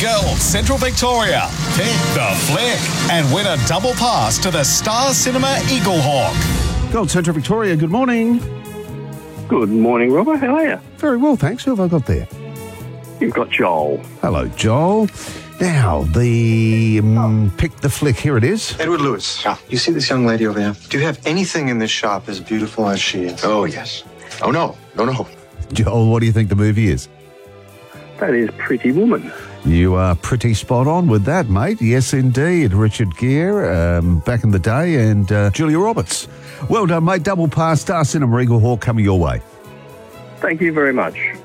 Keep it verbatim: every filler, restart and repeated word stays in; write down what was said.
Girls Central Victoria. Pick the flick and win a double pass to the Star Cinema Eaglehawk. Gold Central Victoria, good morning. Good morning, Robert. How are you? Very well, thanks. Who have I got there? You've got Joel. Hello, Joel. Now, the um, pick the flick. Here it is. Edward Lewis. Yeah. You see this young lady over there? Do you have anything in this shop as beautiful as she is? Oh, yes. Oh, no. No, no. Joel, what do you think the movie is? That is Pretty Woman. You are pretty spot on with that, mate. Yes, indeed. Richard Gere, um, back in the day, and uh, Julia Roberts. Well done, mate. Double pass, Star Cinema Eaglehawk coming your way. Thank you very much.